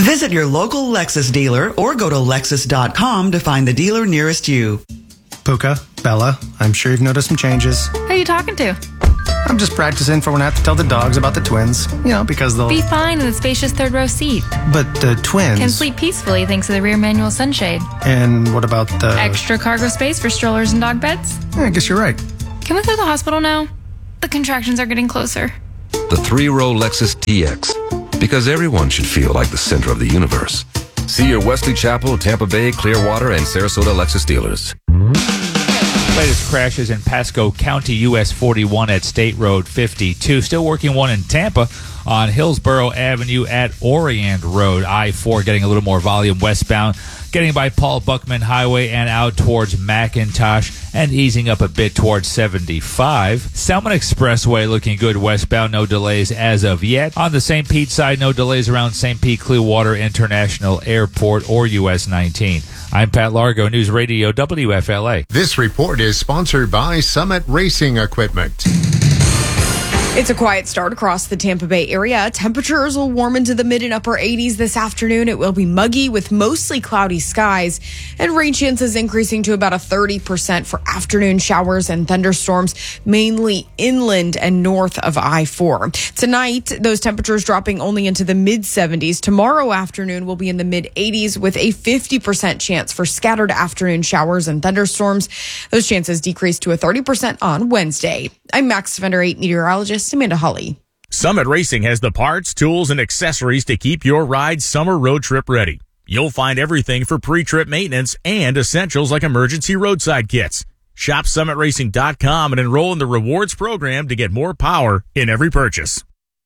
Visit your local Lexus dealer or go to Lexus.com to find the dealer nearest you. Puka, Bella, I'm sure you've noticed some changes. Who are you talking to? I'm just practicing for when I have to tell the dogs about the twins. Because they'll... Be fine in the spacious third row seat. But the twins... Can sleep peacefully thanks to the rear manual sunshade. And what about the... Extra cargo space for strollers and dog beds? I guess you're right. Can we go to the hospital now? The contractions are getting closer. The three-row Lexus TX. Because everyone should feel like the center of the universe. See your Wesley Chapel, Tampa Bay, Clearwater, and Sarasota Lexus dealers. Latest crashes in Pasco County, US 41 at State Road 52. Still working one in Tampa on Hillsborough Avenue at Orient Road. I-4 getting a little more volume westbound, getting by Paul Buckman Highway and out towards McIntosh and easing up a bit towards 75. Selman Expressway looking good westbound, no delays as of yet. On the St. Pete side, no delays around St. Pete Clearwater International Airport or US 19. I'm Pat Largo, News Radio WFLA. This report is sponsored by Summit Racing Equipment. It's a quiet start across the Tampa Bay area. Temperatures will warm into the mid and upper 80s this afternoon. It will be muggy with mostly cloudy skies, and rain chances increasing to about a 30% for afternoon showers and thunderstorms, mainly inland and north of I-4. Tonight, those temperatures dropping only into the mid 70s. Tomorrow afternoon will be in the mid 80s with a 50% chance for scattered afternoon showers and thunderstorms. Those chances decrease to a 30% on Wednesday. I'm Max Defender 8 meteorologist Amanda Hawley. Summit Racing has the parts, tools, and accessories to keep your ride summer road trip ready. You'll find everything for pre-trip maintenance and essentials like emergency roadside kits. Shop summitracing.com and enroll in the rewards program to get more power in every purchase.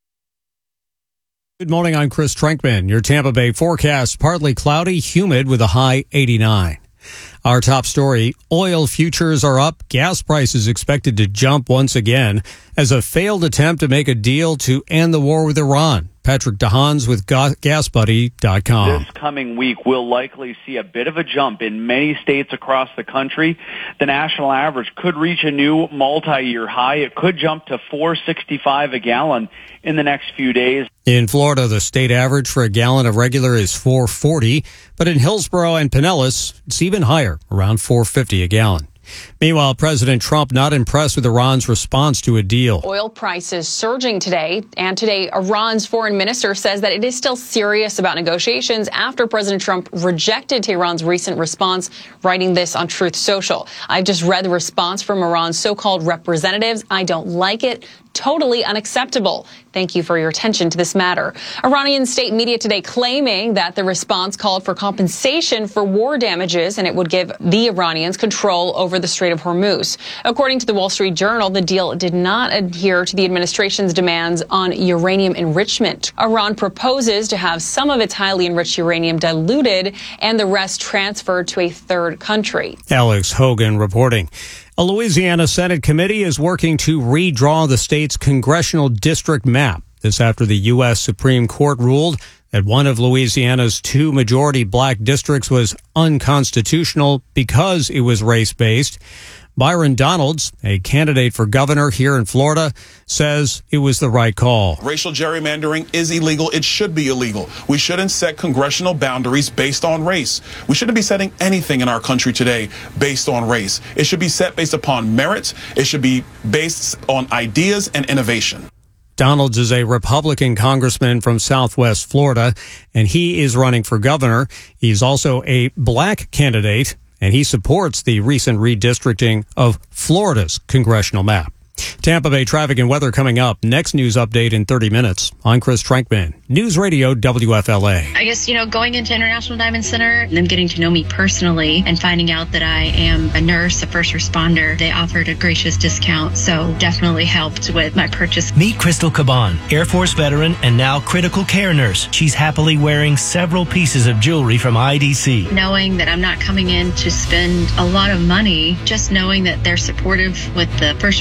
Good morning, I'm Chris Trenkman. Your Tampa Bay forecast, partly cloudy, humid with a high 89. Our top story, oil futures are up. Gas prices expected to jump once again as a failed attempt to make a deal to end the war with Iran. Patrick DeHaans with GasBuddy.com. This coming week, we'll likely see a bit of a jump in many states across the country. The national average could reach a new multi-year high. It could jump to $4.65 a gallon in the next few days. In Florida, the state average for a gallon of regular is $4.40, but in Hillsborough and Pinellas, it's even higher, around $4.50 a gallon. Meanwhile, President Trump not impressed with Iran's response to a deal. Oil prices surging today, and today Iran's foreign minister says that it is still serious about negotiations after President Trump rejected Tehran's recent response, writing this on Truth Social. I've just read the response from Iran's so-called representatives. I don't like it. Totally unacceptable. Thank you for your attention to this matter. Iranian state media today claiming that the response called for compensation for war damages and it would give the Iranians control over the Strait of Hormuz. According to the Wall Street Journal, the deal did not adhere to the administration's demands on uranium enrichment. Iran proposes to have some of its highly enriched uranium diluted and the rest transferred to a third country. Alex Hogan reporting. A Louisiana Senate committee is working to redraw the state's congressional district map. This after the U.S. Supreme Court ruled that one of Louisiana's two majority black districts was unconstitutional because it was race-based. Byron Donalds, a candidate for governor here in Florida, says it was the right call. Racial gerrymandering is illegal. It should be illegal. We shouldn't set congressional boundaries based on race. We shouldn't be setting anything in our country today based on race. It should be set based upon merit. It should be based on ideas and innovation. Donalds is a Republican congressman from Southwest Florida, and he is running for governor. He's also a black candidate, and he supports the recent redistricting of Florida's congressional map. Tampa Bay traffic and weather coming up. Next news update in 30 minutes. I'm Chris Trenkman, News Radio WFLA. I guess, going into International Diamond Center and them getting to know me personally and finding out that I am a nurse, a first responder, they offered a gracious discount, so definitely helped with my purchase. Meet Crystal Caban, Air Force veteran and now critical care nurse. She's happily wearing several pieces of jewelry from IDC. Knowing that I'm not coming in to spend a lot of money, just knowing that they're supportive with the first responder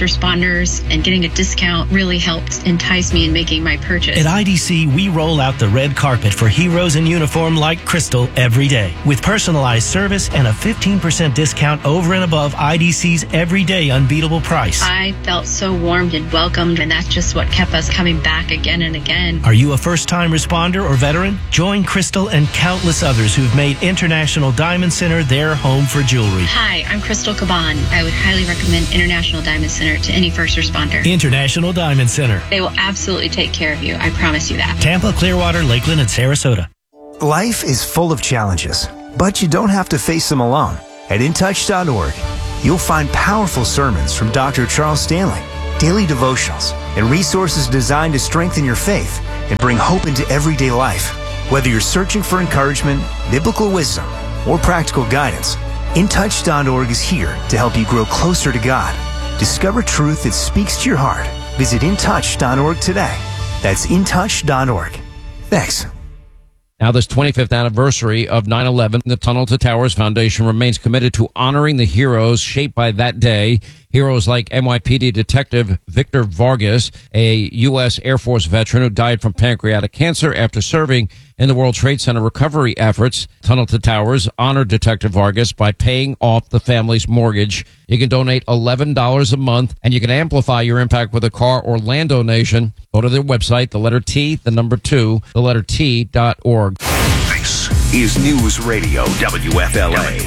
nurse, and getting a discount really helped entice me in making my purchase. At IDC, we roll out the red carpet for heroes in uniform like Crystal every day, with personalized service and a 15% discount over and above IDC's everyday unbeatable price. I felt so warmed and welcomed, and that's just what kept us coming back again and again. Are you a first-time responder or veteran? Join Crystal and countless others who've made International Diamond Center their home for jewelry. Hi, I'm Crystal Caban. I would highly recommend International Diamond Center to any first responder. International Diamond Center. They will absolutely take care of you. I promise you that. Tampa, Clearwater, Lakeland, and Sarasota. Life is full of challenges, but you don't have to face them alone. At InTouch.org, you'll find powerful sermons from Dr. Charles Stanley, daily devotionals, and resources designed to strengthen your faith and bring hope into everyday life. Whether you're searching for encouragement, biblical wisdom, or practical guidance, InTouch.org is here to help you grow closer to God. Discover truth that speaks to your heart. Visit InTouch.org today. That's InTouch.org. Thanks. Now, this 25th anniversary of 9/11, the Tunnel to Towers Foundation remains committed to honoring the heroes shaped by that day. Heroes like NYPD Detective Victor Vargas, a U.S. Air Force veteran who died from pancreatic cancer after serving in the World Trade Center recovery efforts. Tunnel to Towers honored Detective Vargas by paying off the family's mortgage. You can donate $11 a month, and you can amplify your impact with a car or land donation. Go to their website, the letter T, the number 2, the letter T.org. This is News Radio WFLA.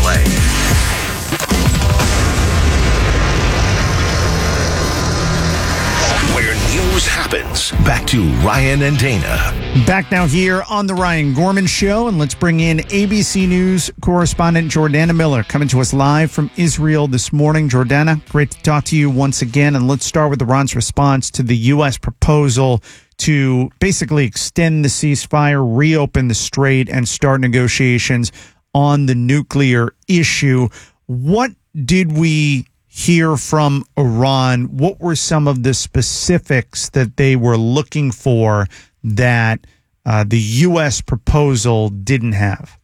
Where news happens. Back to Ryan and Dana. Back now here on the Ryan Gorman Show, and let's bring in ABC News correspondent Jordana Miller, coming to us live from Israel this morning. Jordana, great to talk to you once again, and let's start with Iran's response to the U.S. proposal to basically extend the ceasefire, reopen the strait, and start negotiations on the nuclear issue. What did we hear from Iran? What were some of the specifics that they were looking for that the U.S. proposal didn't have?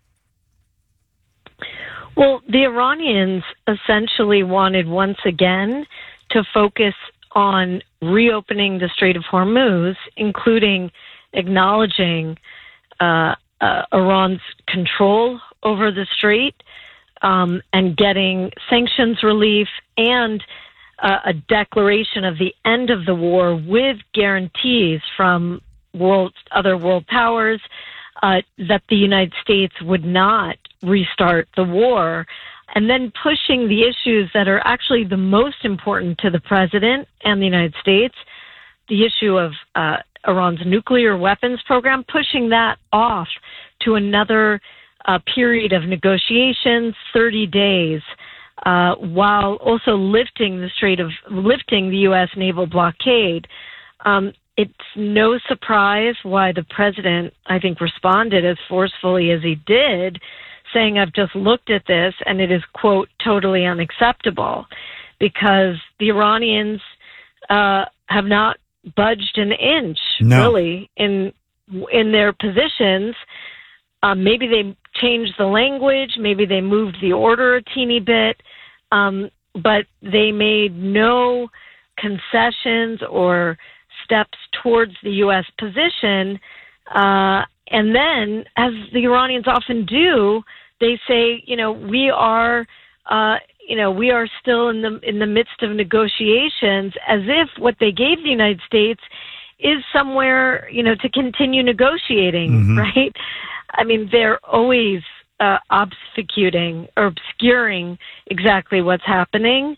Well, the Iranians essentially wanted once again to focus on reopening the Strait of Hormuz, including acknowledging Iran's control over the strait, and getting sanctions relief and a declaration of the end of the war with guarantees from other world powers that the United States would not restart the war, and then pushing the issues that are actually the most important to the president and the United States, the issue of Iran's nuclear weapons program, pushing that off to another period of negotiations, 30 days, while also lifting the U.S. naval blockade. It's no surprise why the president, I think, responded as forcefully as he did, saying, I've just looked at this and it is, quote, totally unacceptable, because the Iranians have not budged an inch, really, in their positions. Maybe they changed the language, maybe they moved the order a teeny bit, but they made no concessions or steps towards the U.S. position. And then, as the Iranians often do, they say, we are still in the midst of negotiations, as if what they gave the United States is somewhere, to continue negotiating, right? I mean, they're always obfuscating or obscuring exactly what's happening.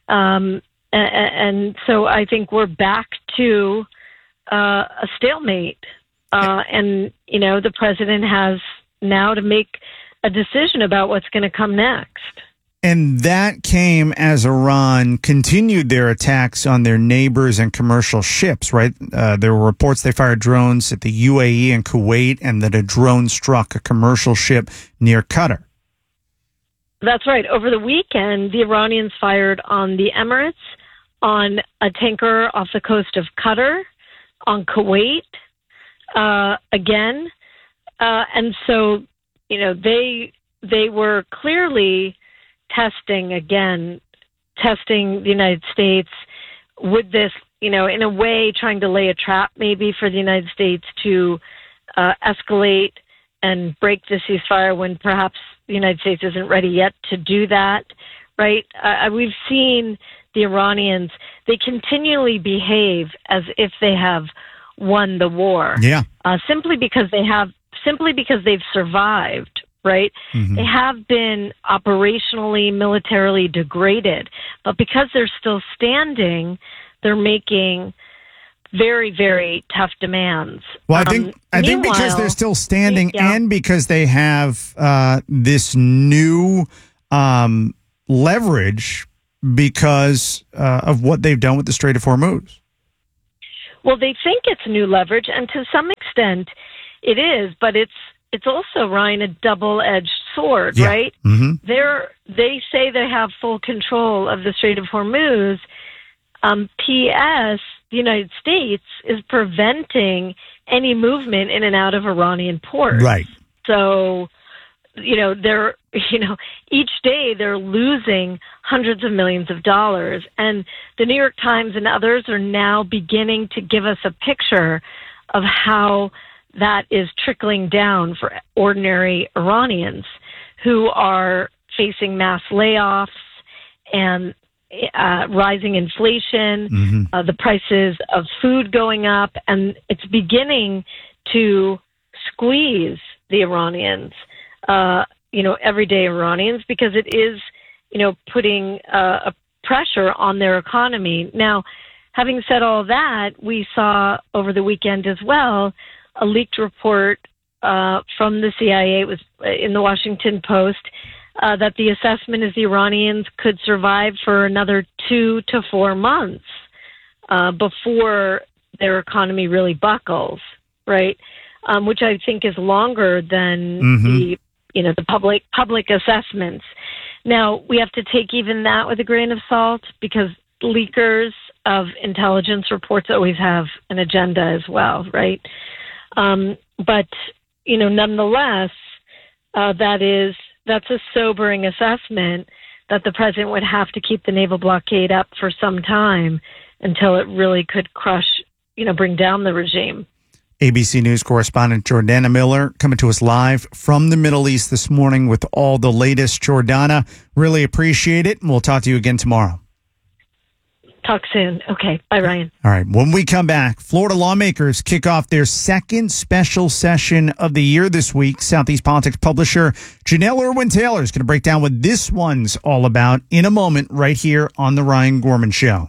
And so I think we're back to a stalemate. And, the president has now to make a decision about what's going to come next. And that came as Iran continued their attacks on their neighbors and commercial ships, right? There were reports they fired drones at the UAE and Kuwait, and that a drone struck a commercial ship near Qatar. That's right. Over the weekend, the Iranians fired on the Emirates, on a tanker off the coast of Qatar, on Kuwait, again. And so, they were clearly testing the United States would this, in a way, trying to lay a trap maybe for the United States to escalate and break the ceasefire when perhaps the United States isn't ready yet to do that, right? We've seen the Iranians, they continually behave as if they have won the war. Yeah. Simply because they've survived, right? Mm-hmm. They have been operationally, militarily degraded, but because they're still standing, they're making very, very tough demands. Well, I think because they're still standing and because they have this new leverage because of what they've done with the Strait of Hormuz. They think it's new leverage, and to some extent it is, but it's also, Ryan, a double-edged sword, right? Mm-hmm. They say they have full control of the Strait of Hormuz. P.S. The United States is preventing any movement in and out of Iranian ports. Right. So, they're, each day they're losing hundreds of millions of dollars. And the New York Times and others are now beginning to give us a picture of how that is trickling down for ordinary Iranians who are facing mass layoffs and rising inflation, the prices of food going up, and it's beginning to squeeze the Iranians, everyday Iranians, because it is, putting a pressure on their economy. Now, having said all that, we saw over the weekend as well a leaked report from the CIA, it was in the Washington Post, that the assessment is the Iranians could survive for another 2 to 4 months before their economy really buckles, right? Which I think is longer than the public assessments. Now, we have to take even that with a grain of salt because leakers of intelligence reports always have an agenda as well, right? But, nonetheless, that's a sobering assessment that the president would have to keep the naval blockade up for some time until it really could crush, bring down the regime. ABC News correspondent Jordana Miller coming to us live from the Middle East this morning with all the latest. Jordana, really appreciate it, and we'll talk to you again tomorrow. Talk soon. Okay. Bye, Ryan. All right. When we come back, Florida lawmakers kick off their second special session of the year this week. Southeast Politics publisher Janelle Irwin-Taylor is going to break down what this one's all about in a moment right here on The Ryan Gorman Show.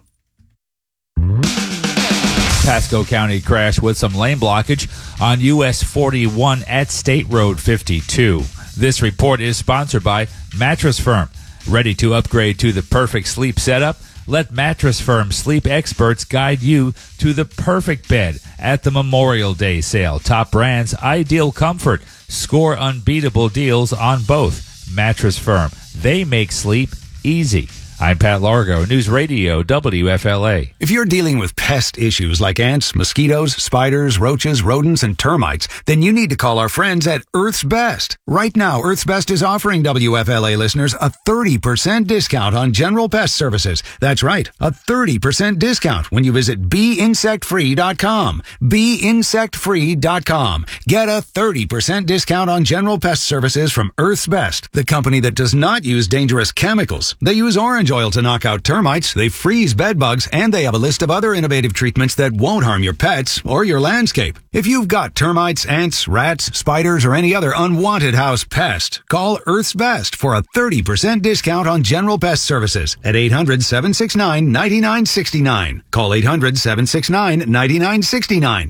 Pasco County crash with some lane blockage on US 41 at State Road 52. This report is sponsored by Mattress Firm. Ready to upgrade to the perfect sleep setup? Let Mattress Firm sleep experts guide you to the perfect bed at the Memorial Day sale. Top brands, ideal comfort. Score unbeatable deals on both. Mattress Firm. They make sleep easy. I'm Pat Largo, News Radio WFLA. If you're dealing with pest issues like ants, mosquitoes, spiders, roaches, rodents, and termites, then you need to call our friends at Earth's Best. Right now, Earth's Best is offering WFLA listeners a 30% discount on general pest services. That's right, a 30% discount when you visit BeInsectFree.com. BeInsectFree.com. Get a 30% discount on general pest services from Earth's Best, the company that does not use dangerous chemicals. They use orange oil to knock out termites, they freeze bed bugs, and they have a list of other innovative treatments that won't harm your pets or your landscape. If you've got termites, ants, rats, spiders, or any other unwanted house pest, call Earth's Best for a 30% discount on general pest services at 800-769-9969. Call 800-769-9969.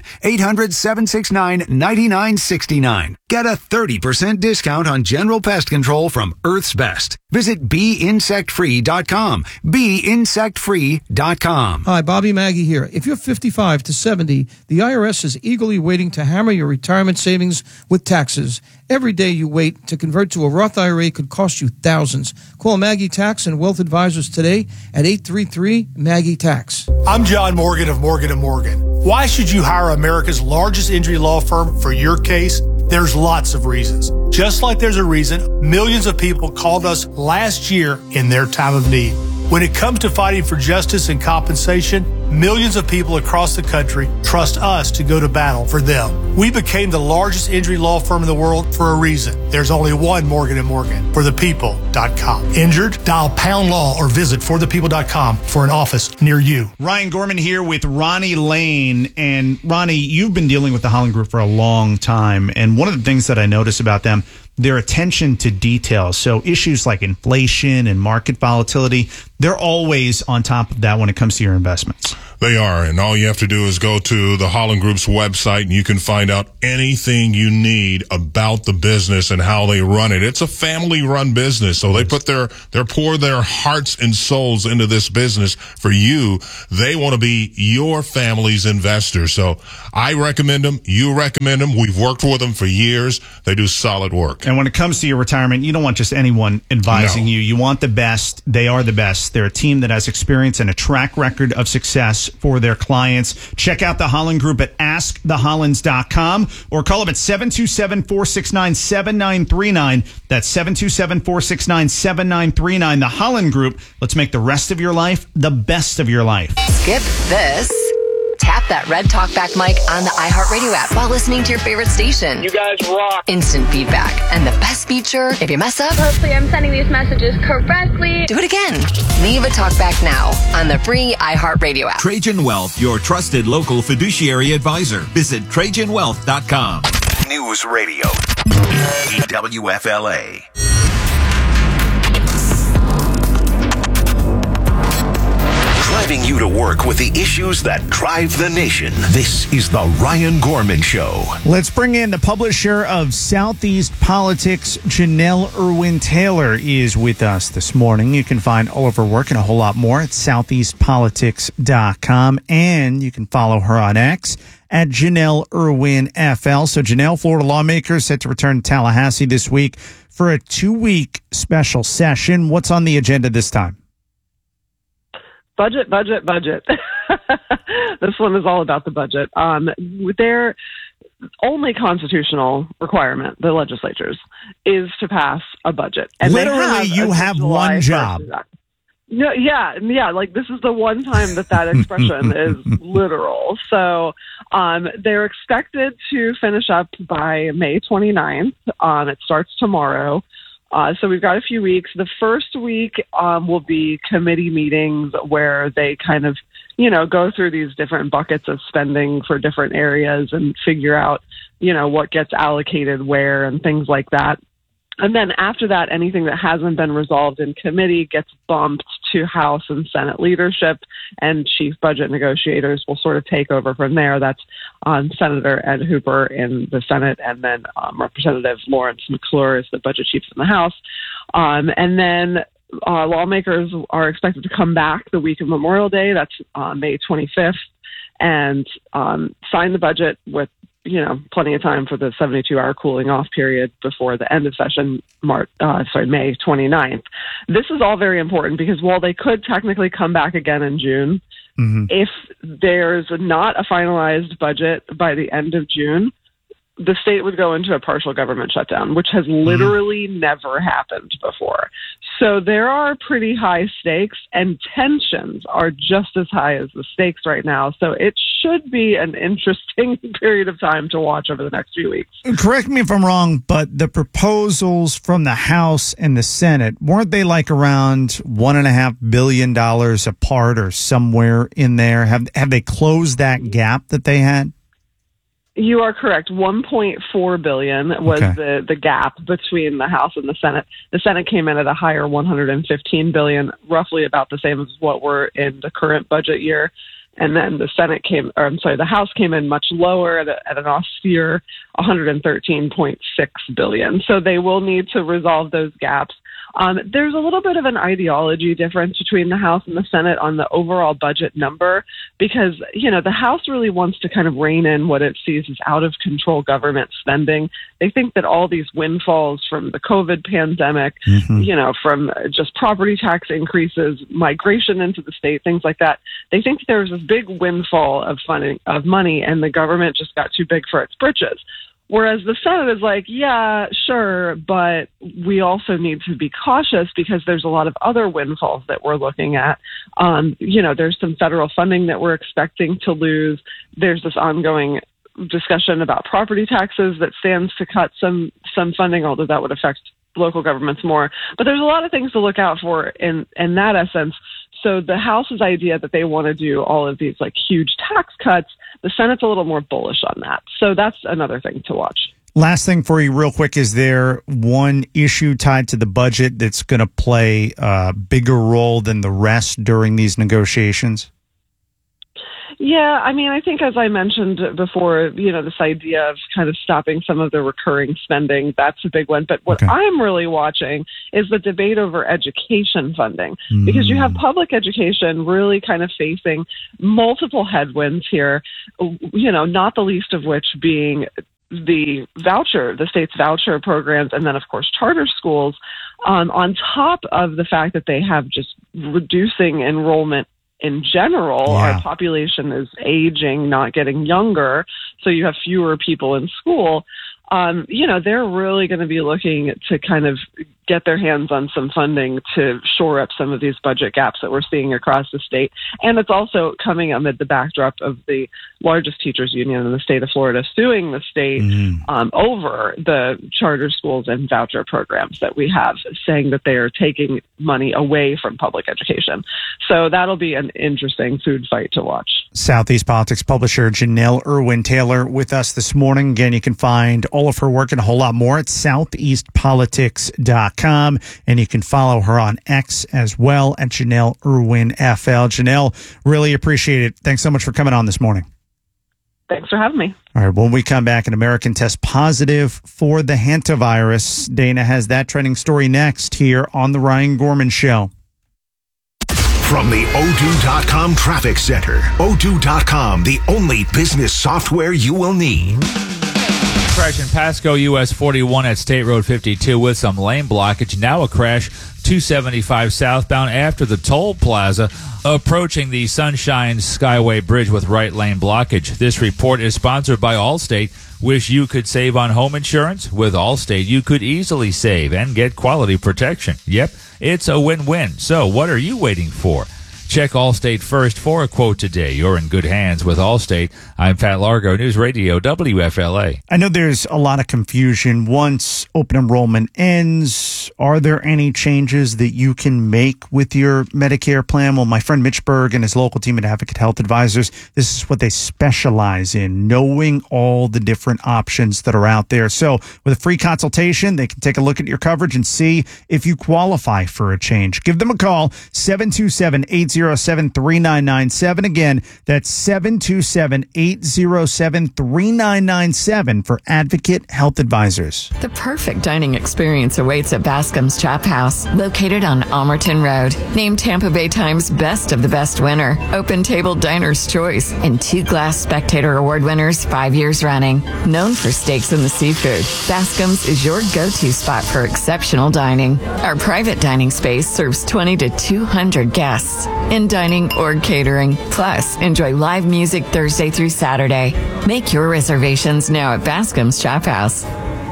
800-769-9969. Get a 30% discount on general pest control from Earth's Best. Visit BeInsectFree.com. BeInsectFree.com. Hi, Bobby Maggie here. If you're 55 to 70, the IRS is eagerly waiting to hammer your retirement savings with taxes. Every day you wait to convert to a Roth IRA could cost you thousands. Call Maggie Tax and Wealth Advisors today at 833-MAGGIE-TAX. I'm John Morgan of Morgan & Morgan. Why should you hire America's largest injury law firm for your case? There's lots of reasons. Just like there's a reason millions of people called us last year in their time of need. When it comes to fighting for justice and compensation, millions of people across the country trust us to go to battle for them. We became the largest injury law firm in the world for a reason. There's only one Morgan & Morgan, forthepeople.com. Injured? Dial pound law or visit forthepeople.com for an office near you. Ryan Gorman here with Ronnie Lane. And Ronnie, you've been dealing with the Holland Group for a long time. And one of the things that I notice about them, their attention to detail. So issues like inflation and market volatility, they're always on top of that when it comes to your investments. They are, and all you have to do is go to the Holland Group's website and you can find out anything you need about the business and how they run it. It's a family-run business, so they put pour their hearts and souls into this business for you. They want to be your family's investor. So I recommend them. You recommend them. We've worked with them for years. They do solid work. And when it comes to your retirement, you don't want just anyone advising you. You want the best. They are the best. They're a team that has experience and a track record of success for their clients. Check out the Holland Group at askthehollands.com or call them at 727-469-7939. That's 727-469-7939. The Holland Group. Let's make the rest of your life the best of your life. Skip this. Tap that red talkback mic on the iHeartRadio app while listening to your favorite station. You guys rock. Instant feedback. And the best feature, if you mess up, hopefully I'm sending these messages correctly. Do it again. Leave a talkback now on the free iHeartRadio app. Trajan Wealth, your trusted local fiduciary advisor. Visit TrajanWealth.com. News Radio. WFLA. Driving you to work with the issues that drive the nation. This is the Ryan Gorman Show. Let's bring in the publisher of Southeast Politics, Janelle Irwin-Taylor, is with us this morning. You can find all of her work and a whole lot more at southeastpolitics.com, and you can follow her on X at Janelle Irwin FL. So Janelle, Florida lawmakers set to return to Tallahassee this week for a 2-week special session. What's on the agenda this time? Budget. This one is all about the budget. Their only constitutional requirement, the legislatures, is to pass a budget. And literally, you have one job. Yeah. Like, this is the one time that expression is literal. So they're expected to finish up by May 29th. It starts tomorrow. So we've got a few weeks. The first week will be committee meetings where they kind of, go through these different buckets of spending for different areas and figure out, what gets allocated where and things like that. And then after that, anything that hasn't been resolved in committee gets bumped to House and Senate leadership, and chief budget negotiators will sort of take over from there. That's Senator Ed Hooper in the Senate, and then Representative Lawrence McClure is the budget chief in the House. And then lawmakers are expected to come back the week of Memorial Day. That's May 25th, and sign the budget with plenty of time for the 72-hour cooling off period before the end of session, May 29th. This is all very important because while they could technically come back again in June, if there's not a finalized budget by the end of June, the state would go into a partial government shutdown, which has literally never happened before. So there are pretty high stakes, and tensions are just as high as the stakes right now. So it should be an interesting period of time to watch over the next few weeks. Correct me if I'm wrong, but the proposals from the House and the Senate, weren't they like around $1.5 billion apart or somewhere in there? Have they closed that gap that they had? You are correct. $1.4 billion was the gap between the House and the Senate. The Senate came in at a higher $115 billion, roughly about the same as what we're in the current budget year. And then the House came in much lower at an austere $113.6 billion. So they will need to resolve those gaps. There's a little bit of an ideology difference between the House and the Senate on the overall budget number because, the House really wants to kind of rein in what it sees as out of control government spending. They think that all these windfalls from the COVID pandemic, from just property tax increases, migration into the state, things like that. They think there's this big windfall of money and the government just got too big for its britches. Whereas the Senate is like, yeah, sure, but we also need to be cautious because there's a lot of other windfalls that we're looking at. There's some federal funding that we're expecting to lose. There's this ongoing discussion about property taxes that stands to cut some funding, although that would affect local governments more. But there's a lot of things to look out for in that essence. So the House's idea that they want to do all of these like huge tax cuts, the Senate's a little more bullish on that. So that's another thing to watch. Last thing for you real quick, is there one issue tied to the budget that's going to play a bigger role than the rest during these negotiations? Yeah, I mean, I think as I mentioned before, this idea of kind of stopping some of the recurring spending, that's a big one. But what I'm really watching is the debate over education funding, because you have public education really kind of facing multiple headwinds here, not the least of which being the state's voucher programs, and then, of course, charter schools, on top of the fact that they have just reducing enrollment in general. Our population is aging, not getting younger, so you have fewer people in school. They're really going to be looking to kind of get their hands on some funding to shore up some of these budget gaps that we're seeing across the state. And it's also coming amid the backdrop of the largest teachers union in the state of Florida suing the state over the charter schools and voucher programs that we have, saying that they are taking money away from public education. So that'll be an interesting food fight to watch. Southeast Politics publisher Janelle Irwin-Taylor with us this morning. Again, you can find all of her work and a whole lot more at southeastpolitics.com. And you can follow her on X as well at Janelle Irwin FL. Janelle, really appreciate it. Thanks so much for coming on this morning. Thanks for having me. All right, when we come back, an American tests positive for the hantavirus. Dana has that trending story next here on The Ryan Gorman Show. From the O2.com Traffic Center, O2.com, the only business software you will need. Crash in Pasco, US 41 at State Road 52 with some lane blockage. Now a crash 275 southbound after the toll plaza, approaching the Sunshine Skyway Bridge with right lane blockage. This report is sponsored by Allstate. Wish you could save on home insurance? With Allstate, you could easily save and get quality protection. Yep, it's a win-win. So what are you waiting for? Check Allstate first for a quote today. You're in good hands with Allstate. I'm Pat Largo, News Radio WFLA. I know there's a lot of confusion. Once open enrollment ends, are there any changes that you can make with your Medicare plan? Well, my friend Mitch Berg and his local team at Advocate Health Advisors, this is what they specialize in, knowing all the different options that are out there. So with a free consultation, they can take a look at your coverage and see if you qualify for a change. Give them a call, 727-807-3997. Again, that's 727-807-3997 for Advocate Health Advisors. The perfect dining experience awaits at Bascom's Chop House, located on Almerton Road. Named Tampa Bay Times Best of the Best winner, Open Table Diner's Choice, and 2 Glass Spectator Award winners 5 years running. Known for steaks and the seafood, Bascom's is your go-to spot for exceptional dining. Our private dining space serves 20 to 200 guests in dining or catering. Plus, enjoy live music Thursday through Saturday. Make your reservations now at Bascom's Chop House.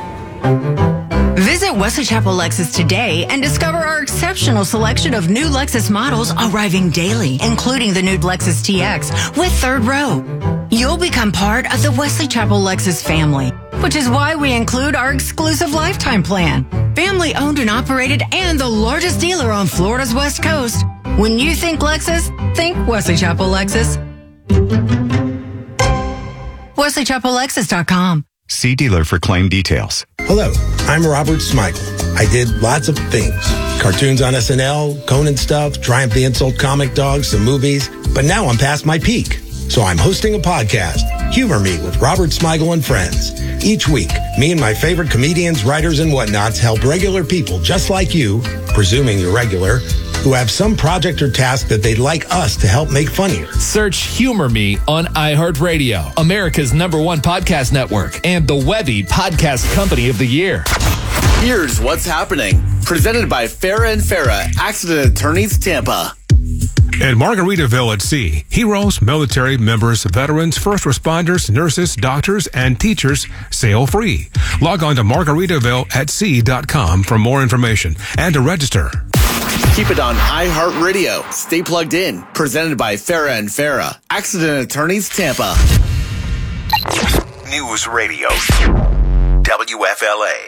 Visit Wesley Chapel Lexus today and discover our exceptional selection of new Lexus models arriving daily, including the new Lexus TX with third row. You'll become part of the Wesley Chapel Lexus family, which is why we include our exclusive lifetime plan. Family owned and operated and the largest dealer on Florida's West Coast. When you think Lexus, think Wesley Chapel Lexus. WesleyChapelLexus.com. See dealer for claim details. Hello, I'm Robert Smigel. I did lots of things. Cartoons on SNL, Conan stuff, Triumph the Insult comic dogs, some movies. But now I'm past my peak. So I'm hosting a podcast, Humor Me with Robert Smigel and Friends. Each week, me and my favorite comedians, writers, and whatnots help regular people just like you, presuming you're regular, who have some project or task that they'd like us to help make funnier. Search Humor Me on iHeartRadio, America's #1 podcast network, and the Webby Podcast Company of the Year. Here's what's happening. Presented by Farah and Farah, Accident Attorneys Tampa. In Margaritaville at Sea, heroes, military members, veterans, first responders, nurses, doctors, and teachers sail free. Log on to margaritavilleatsea.com for more information and to register. Keep it on iHeartRadio. Stay plugged in. Presented by Farah and Farah. Accident Attorneys Tampa. News Radio. WFLA.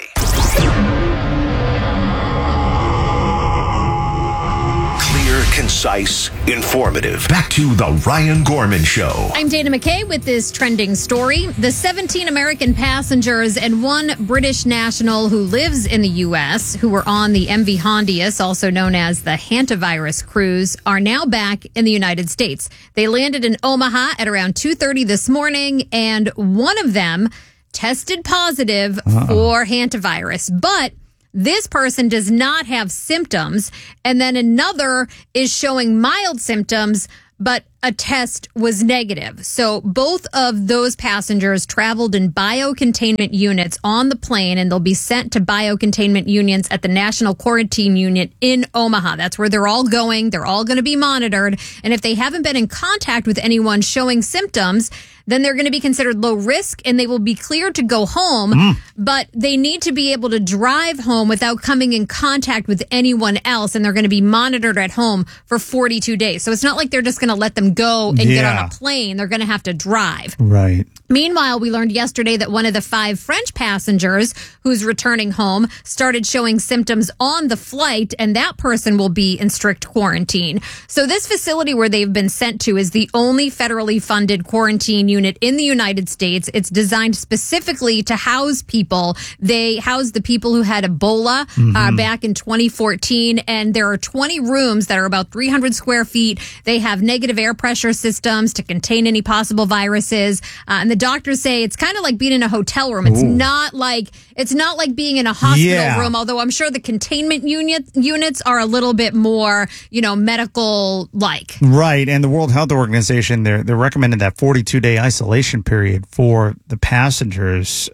Clear, concise, informative. Back to the Ryan Gorman Show. I'm Dana McKay with this trending story. The 17 American passengers and one British national who lives in the U.S. who were on the MV Hondius, also known as the Hantavirus cruise, are now back in the United States. They landed in Omaha at around 2:30 this morning, and one of them tested positive for hantavirus, but this person does not have symptoms, and then another is showing mild symptoms, but a test was negative. So both of those passengers traveled in biocontainment units on the plane, and they'll be sent to biocontainment units at the National Quarantine Unit in Omaha. That's where they're all going. They're all going to be monitored. And if they haven't been in contact with anyone showing symptoms, then they're going to be considered low risk and they will be cleared to go home, but they need to be able to drive home without coming in contact with anyone else, and they're going to be monitored at home for 42 days. So it's not like they're just going to let them go and get on a plane. They're going to have to drive. Right. Meanwhile, we learned yesterday that one of the 5 French passengers who's returning home started showing symptoms on the flight, and that person will be in strict quarantine. So this facility where they've been sent to is the only federally funded quarantine unit in the United States. It's designed specifically to house people. They house the people who had Ebola back in 2014, and there are 20 rooms that are about 300 square feet. They have negative air pressure systems to contain any possible viruses, and the doctors say it's kind of like being in a hotel room. It's not like being in a hospital room, although I'm sure the containment units are a little bit more, medical like. Right, and the World Health Organization, they're recommending that 42-day isolation period for the passengers.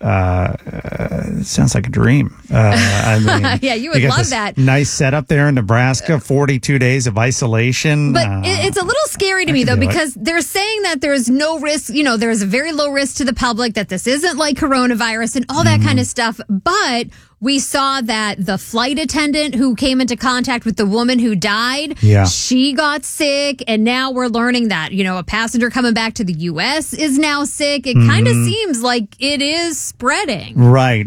It sounds like a dream. I mean, yeah, you would love that. Nice setup there in Nebraska, 42 days of isolation. But it's a little scary to me, though, because they're saying that there's no risk, there's a very low risk to the public, that this isn't like coronavirus and all that kind of stuff. But we saw that the flight attendant who came into contact with the woman who died, she got sick. And now we're learning that, a passenger coming back to the U.S. is now sick. It kind of seems like it is spreading. Right.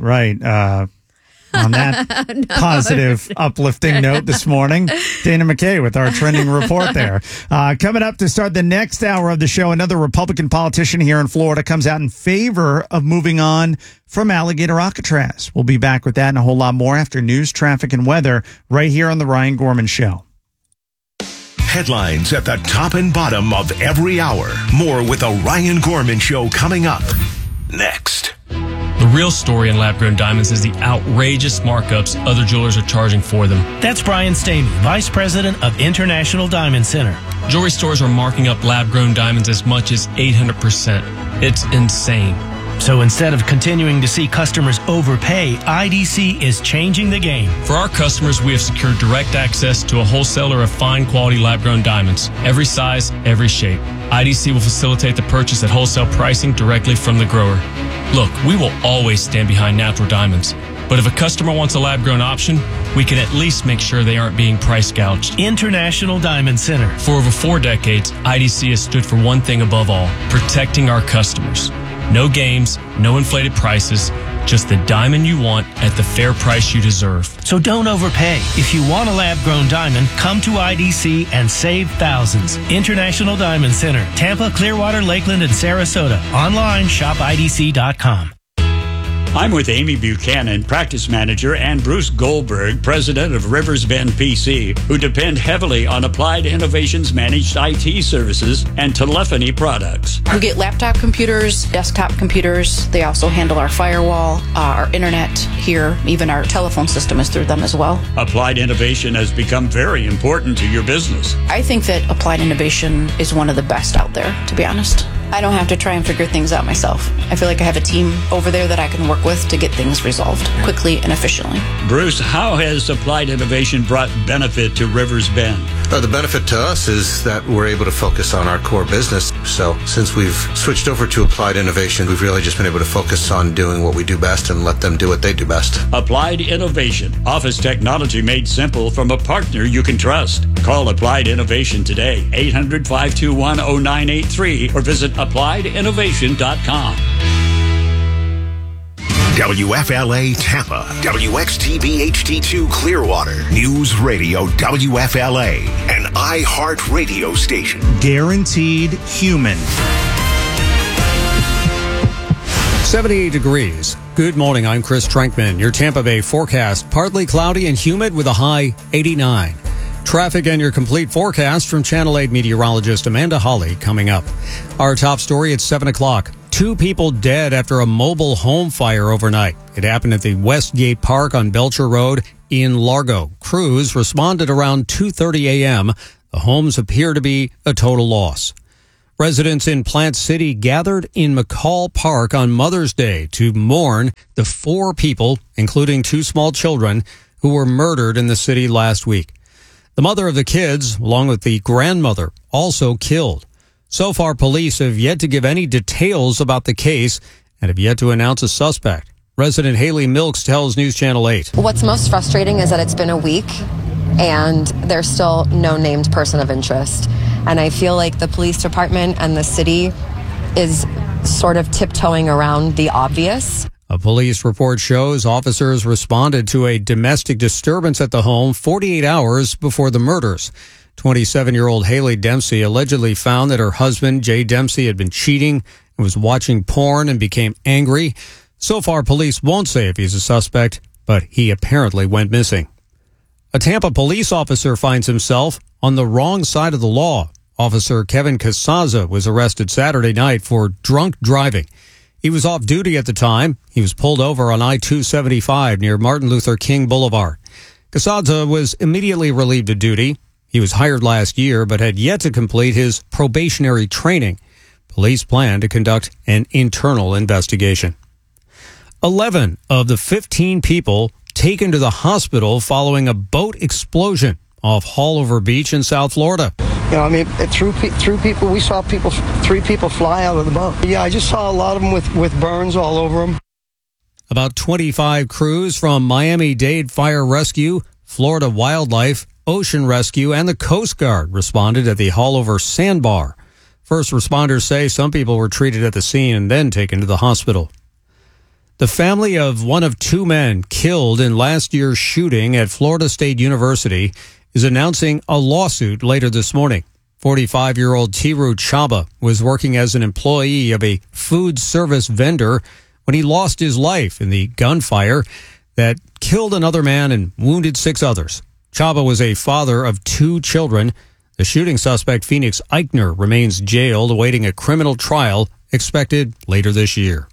On that positive, uplifting note this morning, Dana McKay with our trending report there. Coming up to start the next hour of the show, another Republican politician here in Florida comes out in favor of moving on from Alligator Alcatraz. We'll be back with that and a whole lot more after news, traffic, and weather right here on The Ryan Gorman Show. Headlines at the top and bottom of every hour. More with The Ryan Gorman Show coming up next. The real story in lab-grown diamonds is the outrageous markups other jewelers are charging for them. That's Brian Stamey, Vice President of International Diamond Center. Jewelry stores are marking up lab-grown diamonds as much as 800%. It's insane. So instead of continuing to see customers overpay, IDC is changing the game. For our customers, we have secured direct access to a wholesaler of fine quality lab-grown diamonds. Every size, every shape. IDC will facilitate the purchase at wholesale pricing directly from the grower. Look, we will always stand behind natural diamonds. But if a customer wants a lab-grown option, we can at least make sure they aren't being price gouged. International Diamond Center. For over 4 decades, IDC has stood for one thing above all, protecting our customers. No games, no inflated prices, just the diamond you want at the fair price you deserve. So don't overpay. If you want a lab-grown diamond, come to IDC and save thousands. International Diamond Center, Tampa, Clearwater, Lakeland, and Sarasota. Online, shopidc.com. I'm with Amy Buchanan, practice manager, and Bruce Goldberg, president of Rivers Bend PC, who depend heavily on Applied Innovations managed IT services and telephony products. We get laptop computers, desktop computers. They also handle our firewall, our internet here. Even our telephone system is through them as well. Applied Innovation has become very important to your business. I think that Applied Innovation is one of the best out there, to be honest. I don't have to try and figure things out myself. I feel like I have a team over there that I can work with to get things resolved quickly and efficiently. Bruce, how has Applied Innovation brought benefit to Rivers Bend? The benefit to us is that we're able to focus on our core business. So since we've switched over to Applied Innovation, we've really just been able to focus on doing what we do best and let them do what they do best. Applied Innovation. Office technology made simple from a partner you can trust. Call Applied Innovation today, 800-521-0983, or visit appliedinnovation.com. WFLA Tampa, WXTV HD2 Clearwater, News Radio WFLA, an iHeart radio station. Guaranteed human. 78 degrees. Good morning, I'm Chris Trankman. Your Tampa Bay forecast, partly cloudy and humid with a high 89. Traffic and your complete forecast from Channel 8 meteorologist Amanda Hawley coming up. Our top story at 7 o'clock. 2 people dead after a mobile home fire overnight. It happened at the Westgate Park on Belcher Road in Largo. Crews responded around 2:30 a.m. The homes appear to be a total loss. Residents in Plant City gathered in McCall Park on Mother's Day to mourn the 4 people, including 2 small children, who were murdered in the city last week. The mother of the kids, along with the grandmother, also killed. So far, police have yet to give any details about the case and have yet to announce a suspect. Resident Haley Milks tells News Channel 8. What's most frustrating is that it's been a week and there's still no named person of interest. And I feel like the police department and the city is sort of tiptoeing around the obvious. A police report shows officers responded to a domestic disturbance at the home 48 hours before the murders. 27-year-old Haley Dempsey allegedly found that her husband, Jay Dempsey, had been cheating and was watching porn and became angry. So far, police won't say if he's a suspect, but he apparently went missing. A Tampa police officer finds himself on the wrong side of the law. Officer Kevin Casaza was arrested Saturday night for drunk driving. He was off duty at the time. He was pulled over on I-275 near Martin Luther King Boulevard. Casaza was immediately relieved of duty. He was hired last year, but had yet to complete his probationary training. Police plan to conduct an internal investigation. 11 of the 15 people taken to the hospital following a boat explosion off Haulover Beach in South Florida. You know, I mean, through people, we saw 3 people fly out of the boat. Yeah, I just saw a lot of them with burns all over them. About 25 crews from Miami-Dade Fire Rescue, Florida Wildlife, Ocean Rescue, and the Coast Guard responded at the Haulover Sandbar. First responders say some people were treated at the scene and then taken to the hospital. The family of one of 2 men killed in last year's shooting at Florida State University is announcing a lawsuit later this morning. 45-year-old Tiru Chaba was working as an employee of a food service vendor when he lost his life in the gunfire that killed another man and wounded 6 others. Chaba was a father of 2 children. The shooting suspect, Phoenix Eichner, remains jailed awaiting a criminal trial expected later this year.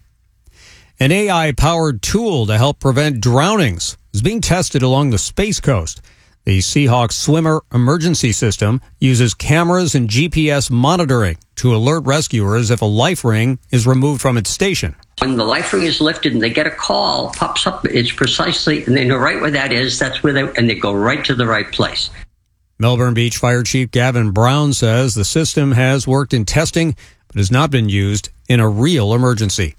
An AI-powered tool to help prevent drownings is being tested along the Space Coast. The Seahawk Swimmer Emergency System uses cameras and GPS monitoring to alert rescuers if a life ring is removed from its station. When the life ring is lifted and they get a call, pops up, it's precisely, and they know right where that is, that's where and they go right to the right place. Melbourne Beach Fire Chief Gavin Brown says the system has worked in testing, but has not been used in a real emergency.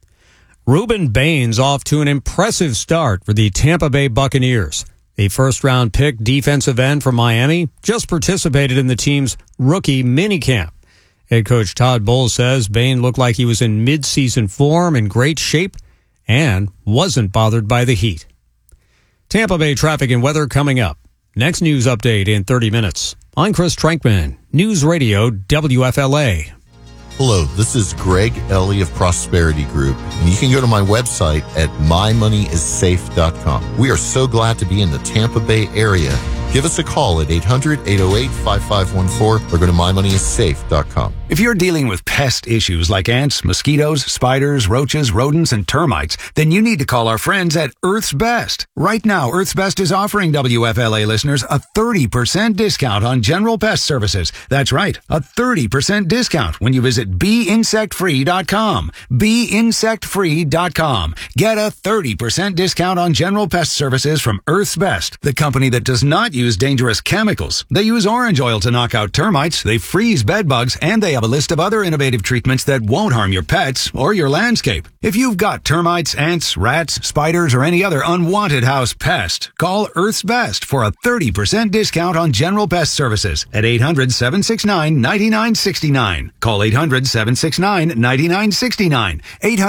Ruben Baines off to an impressive start for the Tampa Bay Buccaneers. The first-round pick defensive end from Miami just participated in the team's rookie minicamp. Head coach Todd Bowles says Bain looked like he was in mid-season form, in great shape, and wasn't bothered by the heat. Tampa Bay traffic and weather coming up. Next news update in 30 minutes. I'm Chris Trankman, News Radio WFLA. Hello, this is Greg Ellie of Prosperity Group, and you can go to my website at mymoneyissafe.com. We are so glad to be in the Tampa Bay area Give us a call at 800-808-5514 or go to mymoneyissafe.com. If you're dealing with pest issues like ants, mosquitoes, spiders, roaches, rodents, and termites, then you need to call our friends at Earth's Best. Right now, Earth's Best is offering WFLA listeners a 30% discount on general pest services. That's right, a 30% discount when you visit beinsectfree.com. beinsectfree.com. Get a 30% discount on general pest services from Earth's Best, the company that does not use dangerous chemicals. They use orange oil to knock out termites, they freeze bed bugs, and they have a list of other innovative treatments that won't harm your pets or your landscape. If you've got termites, ants, rats, spiders, or any other unwanted house pest, call Earth's Best for a 30% discount on general pest services at 800-769-9969. Call 800-769-9969.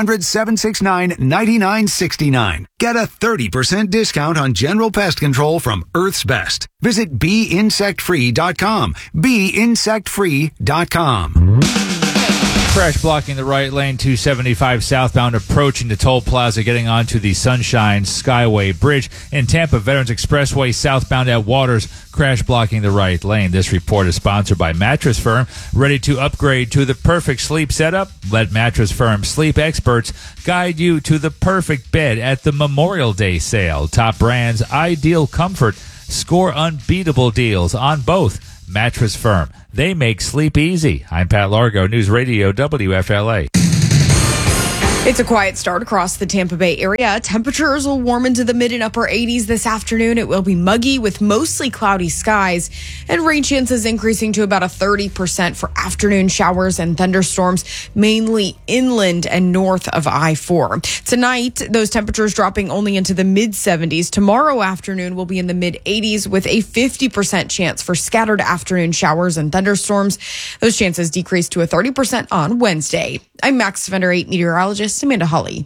800-769-9969. Get a 30% discount on general pest control from Earth's Best. Visit beinsectfree.com. beinsectfree.com. Crash blocking the right lane, 275 southbound, approaching the toll plaza, getting onto the Sunshine Skyway Bridge. In Tampa, Veterans Expressway southbound at Waters, crash blocking the right lane. This report is sponsored by Mattress Firm. Ready to upgrade to the perfect sleep setup? Let Mattress Firm sleep experts guide you to the perfect bed at the Memorial Day sale. Top brands, ideal comfort. Score unbeatable deals on both. Mattress Firm. They make sleep easy. I'm Pat Largo, News Radio WFLA. It's a quiet start across the Tampa Bay area. Temperatures will warm into the mid and upper 80s this afternoon. It will be muggy with mostly cloudy skies, and rain chances increasing to about a 30% for afternoon showers and thunderstorms, mainly inland and north of I-4. Tonight, those temperatures dropping only into the mid 70s. Tomorrow afternoon will be in the mid 80s with a 50% chance for scattered afternoon showers and thunderstorms. Those chances decrease to a 30% on Wednesday. I'm Max Fender 8 meteorologist Amanda Hawley.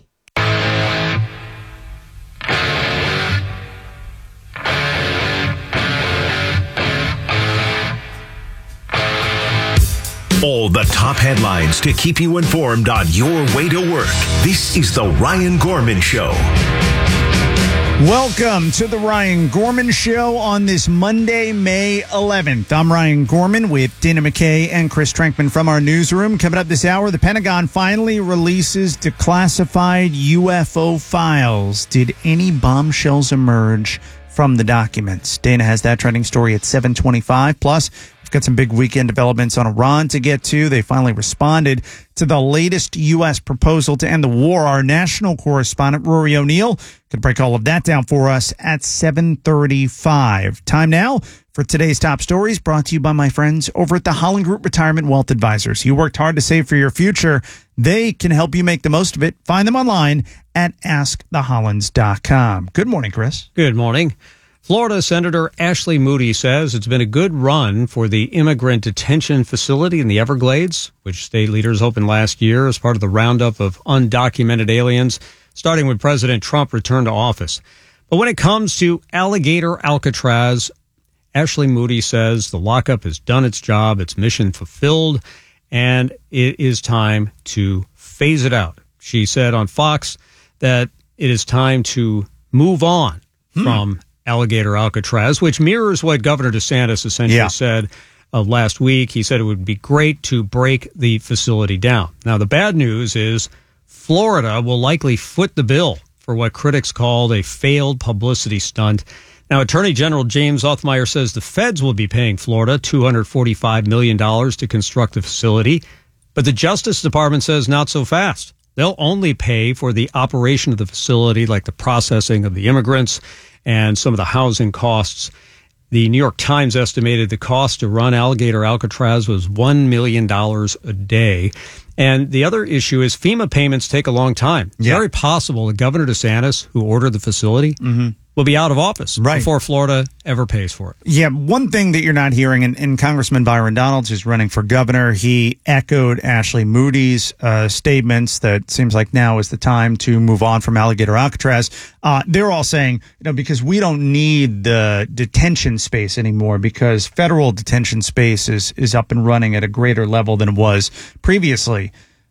All the top headlines to keep you informed on your way to work. This is the Ryan Gorman Show. Welcome to the Ryan Gorman Show on this Monday, May 11th. I'm Ryan Gorman with Dana McKay and Chris Trankman from our newsroom. Coming up this hour, the Pentagon finally releases declassified UFO files. Did any bombshells emerge from the documents? Dana has that trending story at 7:25. Plus, we've got some big weekend developments on Iran to get to. They finally responded to the latest U.S. proposal to end the war. Our national correspondent, Rory O'Neill, could break all of that down for us at 7:35. Time now for today's top stories, brought to you by my friends over at the Holland Group Retirement Wealth Advisors. You worked hard to save for your future. They can help you make the most of it. Find them online at askthehollands.com. Good morning, Chris. Good morning. Florida Senator Ashley Moody says it's been a good run for the immigrant detention facility in the Everglades, which state leaders opened last year as part of the roundup of undocumented aliens, starting when President Trump returned to office. But when it comes to Alligator Alcatraz, Ashley Moody says the lockup has done its job, its mission fulfilled, and it is time to phase it out. She said on Fox that it is time to move on from Alligator Alcatraz, which mirrors what Governor DeSantis essentially said last week. He said it would be great to break the facility down. Now, the bad news is Florida will likely foot the bill for what critics called a failed publicity stunt. Now, Attorney General James Othmeyer says the feds will be paying Florida $245 million to construct the facility, but the Justice Department says not so fast. They'll only pay for the operation of the facility, like the processing of the immigrants and some of the housing costs. The New York Times estimated the cost to run Alligator Alcatraz was $1 million a day. And the other issue is FEMA payments take a long time. It's very possible that Governor DeSantis, who ordered the facility, will be out of office before Florida ever pays for it. Yeah, one thing that you're not hearing, and Congressman Byron Donalds is running for governor. He echoed Ashley Moody's statements that seems like now is the time to move on from Alligator Alcatraz. They're all saying, because we don't need the detention space anymore because federal detention space is up and running at a greater level than it was previously.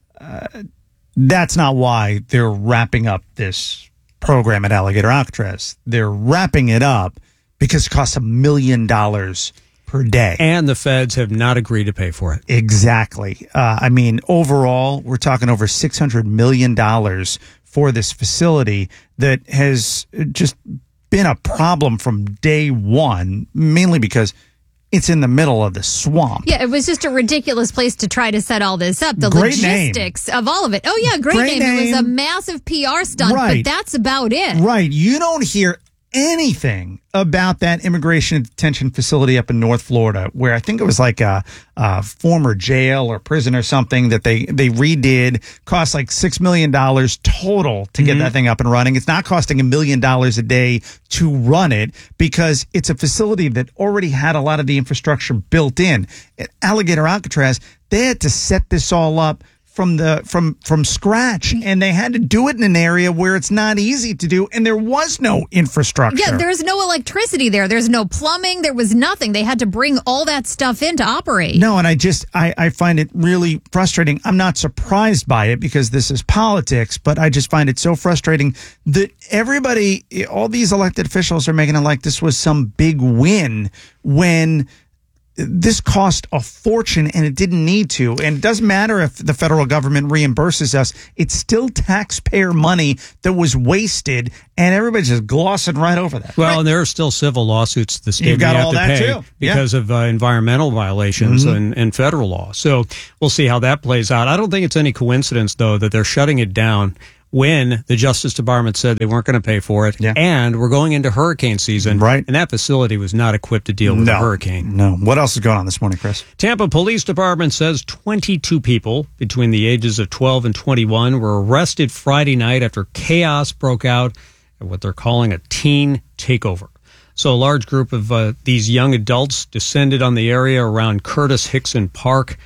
That's not why they're wrapping up this program at Alligator Alcatraz. They're wrapping it up because it costs $1 million per day. And the feds have not agreed to pay for it. Exactly. I mean, overall, we're talking over $600 million for this facility that has just been a problem from day one, mainly because it's in the middle of the swamp. Yeah, it was just a ridiculous place to try to set all this up. The Great logistics of all of it. Oh, yeah, great name. It was a massive PR stunt, Right. but that's about it. Right. You don't hear anything about that immigration detention facility up in North Florida, where I think it was like a former jail or prison or something that they redid. Cost like $6 million total to get that thing up and running. It's not costing $1 million a day to run it because it's a facility that already had a lot of the infrastructure built in. At Alligator Alcatraz, they had to set this all up from scratch, and they had to do it in an area where it's not easy to do, and there was no infrastructure. Yeah, there's no electricity there. There's no plumbing. There was nothing. They had to bring all that stuff in to operate. No, and I find it really frustrating. I'm not surprised by it because this is politics, but I just find it so frustrating that everybody, all these elected officials are making it like this was some big win when this cost a fortune and it didn't need to. And it doesn't matter if the federal government reimburses us. It's still taxpayer money that was wasted, and everybody's just glossing right over that. Well, and there are still civil lawsuits the state You've got may have all to that pay too. because of environmental violations and federal law. So we'll see how that plays out. I don't think it's any coincidence, though, that they're shutting it down when the Justice Department said they weren't going to pay for it. And we're going into hurricane season. Right. And that facility was not equipped to deal with a hurricane. No. What else is going on this morning, Chris? Tampa Police Department says 22 people between the ages of 12 and 21 were arrested Friday night after chaos broke out at what they're calling a teen takeover. So a large group of these young adults descended on the area around Curtis Hickson Park,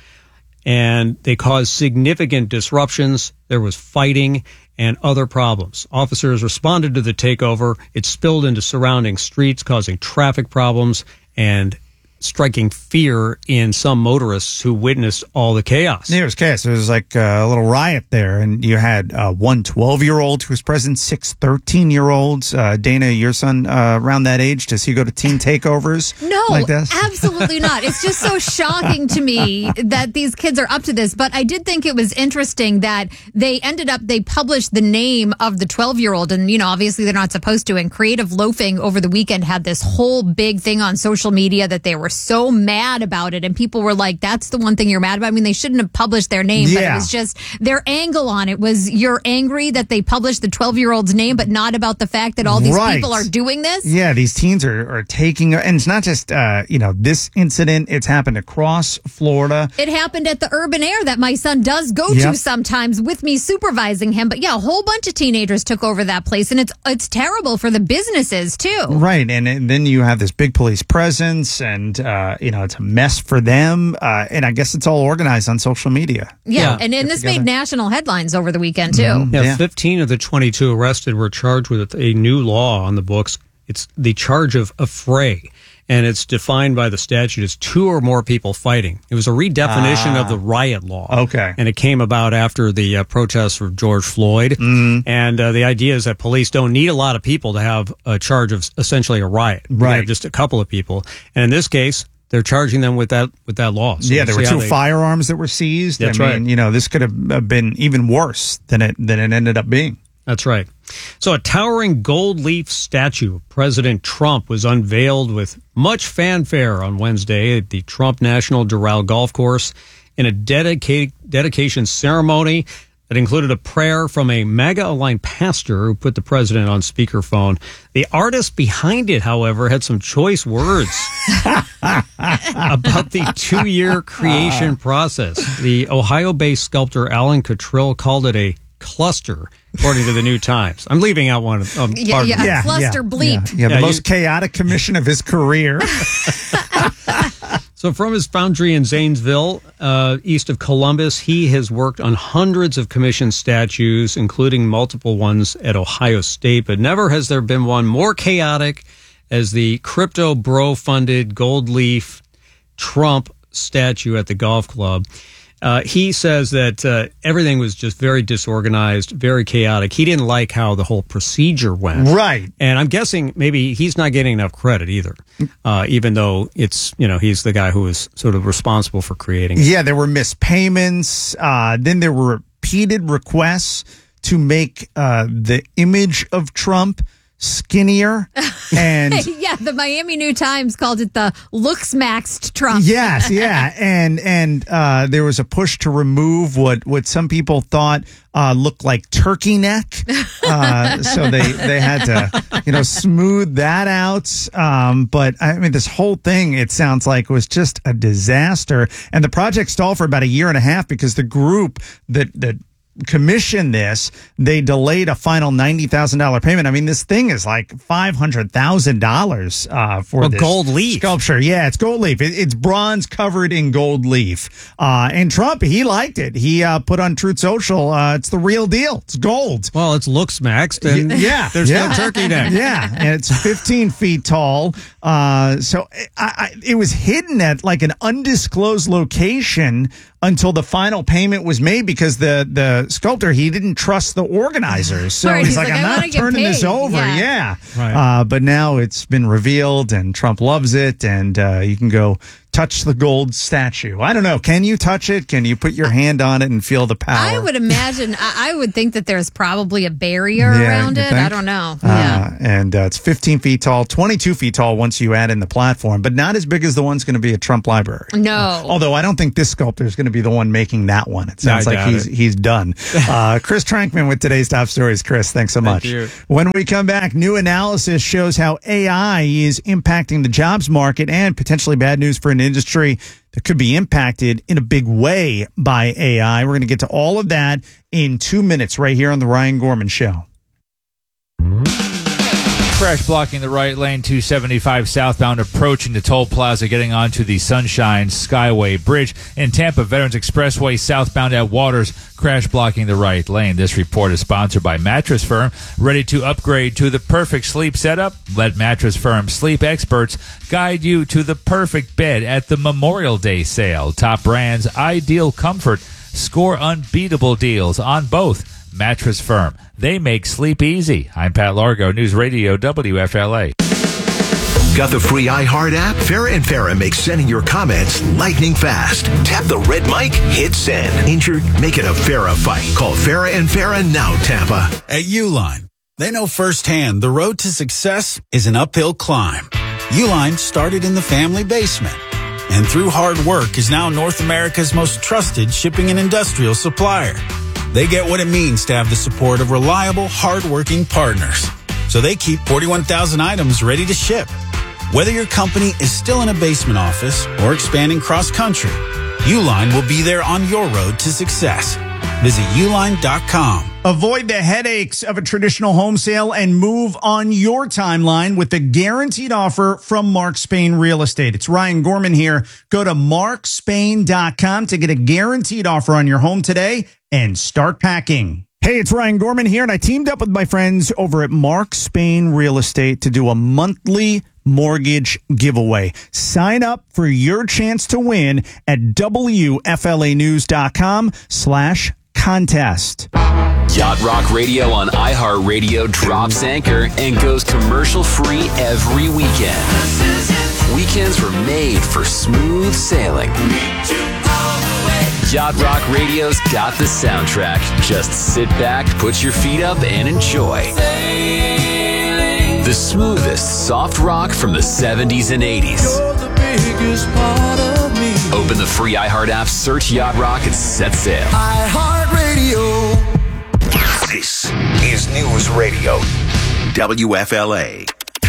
and they caused significant disruptions. There was fighting and other problems. Officers responded to the takeover. It spilled into surrounding streets, causing traffic problems and striking fear in some motorists who witnessed all the chaos. There was chaos. There was like a little riot there, and you had one 12-year-old who was present, 6 13-year-olds. Dana, your son, around that age, does he go to teen takeovers? No, like this? absolutely not. It's just so shocking to me that these kids are up to this. But I did think it was interesting that they published the name of the 12-year-old, and, obviously they're not supposed to. And Creative Loafing over the weekend had this whole big thing on social media that they were so mad about it, and people were like, that's the one thing you're mad about? I mean, they shouldn't have published their name, but it was just their angle on it was, you're angry that they published the 12-year-old's name, but not about the fact that all these people are doing this? Yeah, these teens are taking, and it's not just, this incident, it's happened across Florida. It happened at the Urban Air that my son does go to sometimes with me supervising him, but yeah, a whole bunch of teenagers took over that place, and it's terrible for the businesses too. Right, and then you have this big police presence, and it's a mess for them, and I guess it's all organized on social media. Yeah. And this made national headlines over the weekend too. 15 of the 22 arrested were charged with a new law on the books. It's the charge of affray, and it's defined by the statute as 2 or more people fighting. It was a redefinition of the riot law. Okay. And it came about after the protests for George Floyd. And the idea is that police don't need a lot of people to have a charge of essentially a riot. They have just a couple of people. And in this case, they're charging them with that law. So there were 2 firearms that were seized. That's right. This could have been even worse than it ended up being. That's right. So a towering gold leaf statue of President Trump was unveiled with much fanfare on Wednesday at the Trump National Doral Golf Course in a dedication ceremony that included a prayer from a MAGA-aligned pastor who put the president on speakerphone. The artist behind it, however, had some choice words about the 2-year creation process. The Ohio-based sculptor Alan Cottrill called it a cluster, according to the New Times. I'm leaving out one. Cluster bleep. The most chaotic commission of his career. So from his foundry in Zanesville, east of Columbus, he has worked on hundreds of commissioned statues, including multiple ones at Ohio State, but never has there been one more chaotic as the crypto bro-funded gold leaf Trump statue at the golf club. He says that everything was just very disorganized, very chaotic. He didn't like how the whole procedure went. Right. And I'm guessing maybe he's not getting enough credit either, even though it's, he's the guy who was sort of responsible for creating it. Yeah, there were missed payments. Then there were repeated requests to make the image of Trump skinnier. And yeah, the Miami New Times called it the looks maxed Trump. Yes, yeah. And there was a push to remove what some people thought looked like turkey neck. So they had to, smooth that out. But I mean, this whole thing, it sounds like, was just a disaster. And the project stalled for about a year and a half because the group that commissioned this, they delayed a final $90,000 payment. I mean, this thing is like $500,000 for this gold leaf sculpture. Yeah, it's gold leaf. It's bronze covered in gold leaf. And Trump, he liked it. He put on Truth Social, it's the real deal. It's gold. Well, it's looks maxed, and there's no turkey neck. Yeah, and it's 15 feet tall. So it was hidden at like an undisclosed location until the final payment was made, because the sculptor, he didn't trust the organizers. So right, he's like, I'm not turning this over. Yeah. Right. But now it's been revealed and Trump loves it, and you can go touch the gold statue. I don't know. Can you touch it? Can you put your hand on it and feel the power? I would imagine, I would think that there's probably a barrier around it. I don't know. And it's 15 feet tall, 22 feet tall once you add in the platform, but not as big as the one's going to be at Trump Library. No. Although I don't think this sculptor is going to be the one making that one. It sounds like he's done. Chris Trankman with today's top stories. Chris, thanks so much. Thank you. When we come back, new analysis shows how AI is impacting the jobs market, and potentially bad news for an industry that could be impacted in a big way by AI. We're going to get to all of that in 2 minutes right here on the Ryan Gorman Show. Crash blocking the right lane, 275 southbound, approaching the toll plaza, getting onto the Sunshine Skyway Bridge. In Tampa, Veterans Expressway southbound at Waters, crash blocking the right lane. This report is sponsored by Mattress Firm. Ready to upgrade to the perfect sleep setup? Let Mattress Firm sleep experts guide you to the perfect bed at the Memorial Day sale. Top brands, ideal comfort. Score unbeatable deals on both. Mattress Firm. They make sleep easy. I'm Pat Largo, News Radio WFLA. Got the free iHeart app? Farrah and Farrah makes sending your comments lightning fast. Tap the red mic, hit send. Injured? Make it a Farrah fight. Call Farrah and Farrah now, Tampa. At Uline, they know firsthand the road to success is an uphill climb. Uline started in the family basement, and through hard work is now North America's most trusted shipping and industrial supplier. They get what it means to have the support of reliable, hard-working partners. So they keep 41,000 items ready to ship. Whether your company is still in a basement office or expanding cross-country, Uline will be there on your road to success. Visit uline.com. Avoid the headaches of a traditional home sale and move on your timeline with the guaranteed offer from Mark Spain Real Estate. It's Ryan Gorman here. Go to markspain.com to get a guaranteed offer on your home today and start packing. Hey, it's Ryan Gorman here, and I teamed up with my friends over at Mark Spain Real Estate to do a monthly mortgage giveaway. Sign up for your chance to win at WFLAnews.com/contest. Yacht Rock Radio on iHeartRadio drops anchor and goes commercial free every weekend. Weekends were made for smooth sailing. Yacht Rock Radio's got the soundtrack. Just sit back, put your feet up, and enjoy. The smoothest soft rock from the 70s and 80s. Open the free iHeart app, search Yacht Rock, and set sail. iHeartRadio. This is News Radio WFLA.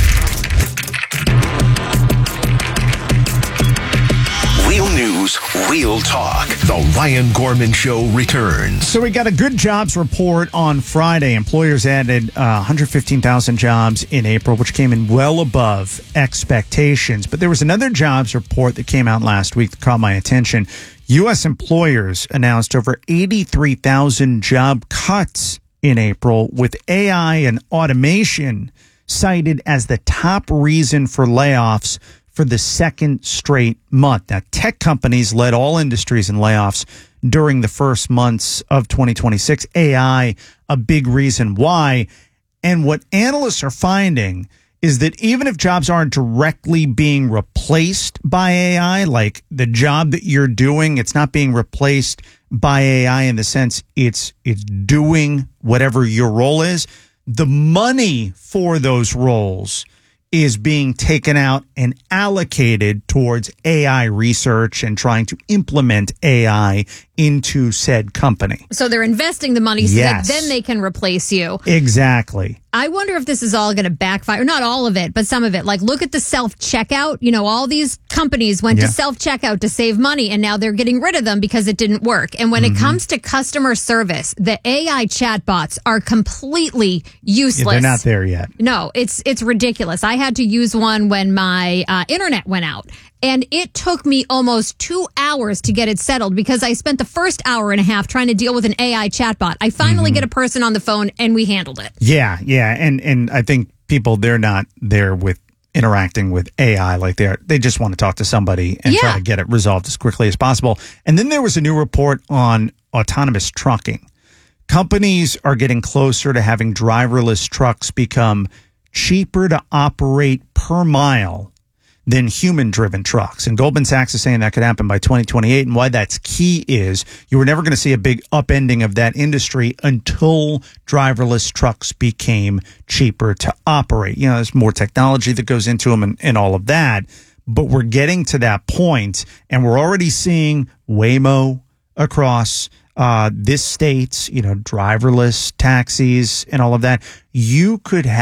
Real news, real talk. The Ryan Gorman Show returns. So we got a good jobs report on Friday. Employers added 115,000 jobs in April, which came in well above expectations. But there was another jobs report that came out last week that caught my attention. U.S. employers announced over 83,000 job cuts in April, with AI and automation cited as the top reason for layoffs for the second straight month. Now, tech companies led all industries in layoffs during the first months of 2026. AI, a big reason why. And what analysts are finding is that even if jobs aren't directly being replaced by AI, like the job that you're doing, it's not being replaced by AI in the sense it's doing whatever your role is. The money for those roles is being taken out and allocated towards AI research and trying to implement AI into said company. So they're investing the money so that then they can replace you. Exactly. I wonder if this is all going to backfire. Not all of it, but some of it. Like, look at the self-checkout. You know, all these companies went to self-checkout to save money, and now they're getting rid of them because it didn't work. And when it comes to customer service, the AI chatbots are completely useless. Yeah, they're not there yet. No, it's ridiculous. I had to use one when my internet went out. And it took me almost 2 hours to get it settled because I spent the first hour and a half trying to deal with an AI chatbot. I finally get a person on the phone and we handled it. Yeah. And I think people, they're not there with interacting with AI like they just want to talk to somebody and try to get it resolved as quickly as possible. And then there was a new report on autonomous trucking. Companies are getting closer to having driverless trucks become cheaper to operate per mile than human-driven trucks. And Goldman Sachs is saying that could happen by 2028. And why that's key is you were never going to see a big upending of that industry until driverless trucks became cheaper to operate. You know, there's more technology that goes into them and all of that. But we're getting to that point, and we're already seeing Waymo across this state, you know, driverless taxis and all of that. You could have